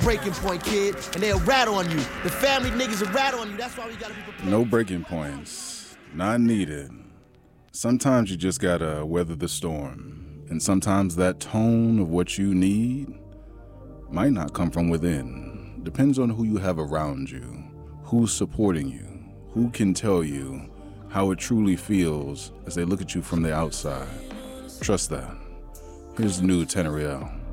breaking point, kid, and they'll rat on you. The family niggas will rat on you. That's why we gotta be prepared. No breaking points. Not needed. Sometimes you just gotta weather the storm. And sometimes that tone of what you need might not come from within. Depends on who you have around you, who's supporting you, who can tell you how it truly feels as they look at you from the outside. Trust that. Here's the new Tenoriel.